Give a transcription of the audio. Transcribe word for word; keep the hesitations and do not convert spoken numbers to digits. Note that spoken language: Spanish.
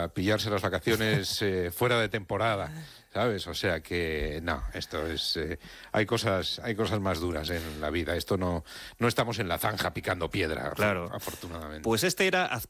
para pillarse las vacaciones eh, fuera de temporada, ¿sabes? O sea que no, esto es eh, hay cosas hay cosas más duras en la vida. Esto no no estamos en la zanja picando piedra, Claro. afortunadamente. Pues este era